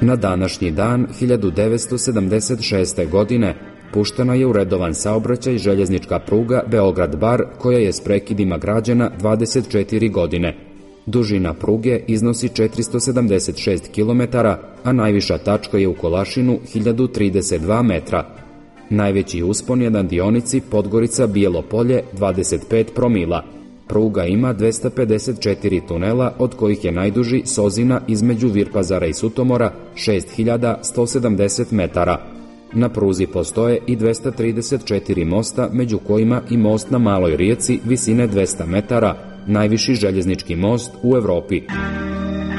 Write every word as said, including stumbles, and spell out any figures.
Na današnji dan hiljadu devetsto sedamdeset šeste. godine puštena je u redovan saobraćaj željeznička pruga Beograd-Bar, koja je s prekidima građena dvadeset četiri godine. Dužina pruge iznosi četiristo sedamdeset šest kilometara, a najviša tačka je u Kolašinu hiljadu trideset dva metra. Najveći uspon je na dionici Podgorica-Bijelo Polje dvadeset pet promila. Pruga ima dvesta pedeset četiri tunela, od kojih je najduži Sozina između Virpazara i Sutomora šest hiljada sto sedamdeset metara. Na pruzi postoje i dvesta trideset četiri mosta, među kojima i most na Maloj rijeci visine dvesta metara, najviši željeznički most u Evropi.